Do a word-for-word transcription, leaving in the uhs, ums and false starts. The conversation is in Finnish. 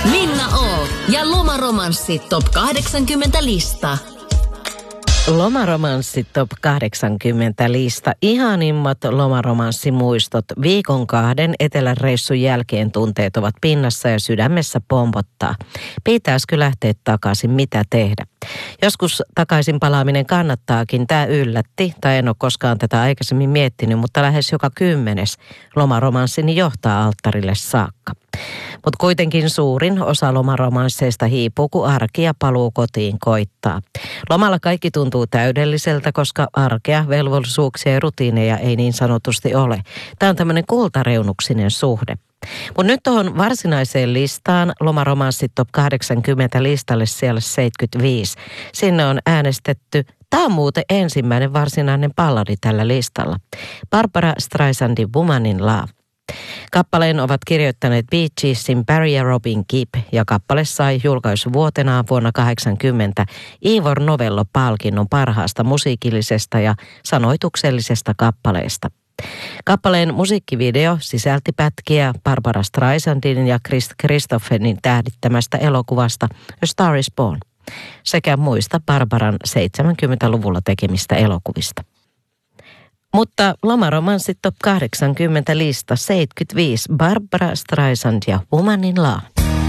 Minna O. ja Lomaromanssi Top kahdeksankymmentä lista. Lomaromanssi Top kahdeksankymmentä lista. Ihanimmat lomaromanssimuistot. Viikon kahden etelän reissun jälkeen tunteet ovat pinnassa ja sydämessä pompottaa. Pitäisikö lähteä takaisin, mitä tehdä? Joskus takaisin palaaminen kannattaakin. Tämä yllätti, tai en ole koskaan tätä aikaisemmin miettinyt, mutta lähes joka kymmenes lomaromanssini johtaa alttarille saakka. Mutta kuitenkin suurin osa lomaromansseista hiipuu, kun arki ja paluu kotiin koittaa. Lomalla kaikki tuntuu täydelliseltä, koska arkea, velvollisuuksia ja rutiineja ei niin sanotusti ole. Tämä on tämmöinen kultareunuksinen suhde. Mutta nyt tuohon varsinaiseen listaan, lomaromanssit Top kahdeksankymmentä listalle siellä seitsemänkymmentäviisi. Sinne on äänestetty, tämä on muuten ensimmäinen varsinainen balladi tällä listalla. Barbara Streisandin Woman in Love. Kappaleen ovat kirjoittaneet Bee Geesin Barry ja Robin Gibb, ja kappale sai julkaisuvuotenaan vuonna kahdeksankymmentä Ivor Novello-palkinnon parhaasta musiikillisesta ja sanoituksellisesta kappaleesta. Kappaleen musiikkivideo sisälti pätkiä Barbara Streisandin ja Chris Christopherin tähdittämästä elokuvasta A Star is Born sekä muista Barbaran seitsemänkymmentäluvulla tekemistä elokuvista. Mutta lomaromanssit Top kahdeksankymmentä lista seitsemänkymmentäviisi, Barbara Streisand ja Woman in Love.